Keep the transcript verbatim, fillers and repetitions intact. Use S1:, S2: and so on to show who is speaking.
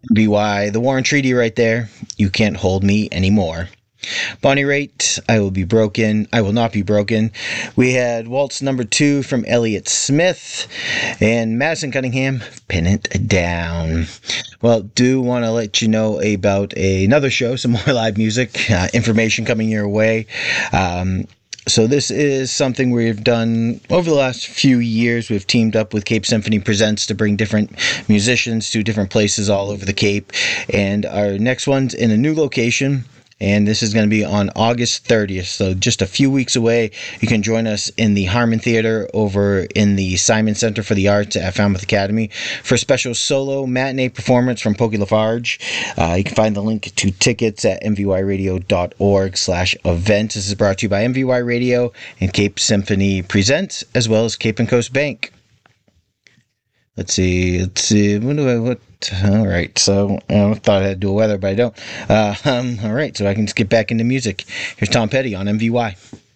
S1: B Y, the War and Treaty right there. You can't hold me anymore. Bonnie Raitt, I Will Be Broken, I Will Not Be Broken. We had Waltz Number Two from Elliott Smith, and Madison Cunningham, Pin It Down. Well, do want to let you know about another show, some more live music, uh, information coming your way. Um, So this is something we've done over the last few years. We've teamed up with Cape Symphony Presents to bring different musicians to different places all over the Cape. And our next one's in a new location. And this is going to be on August thirtieth, so just a few weeks away. You can join us in the Harmon Theater over in the Simon Center for the Arts at Falmouth Academy for a special solo matinee performance from Pokey Lafarge. Uh, you can find the link to tickets at m v y radio dot org slash events. This is brought to you by M V Y Radio and Cape Symphony Presents, as well as Cape and Coast Bank. Let's see, let's see, what do I, what, all right, so I thought I had to do a weather, but I don't. Uh, um, all right, so I can just get back into music. Here's Tom Petty on M V Y.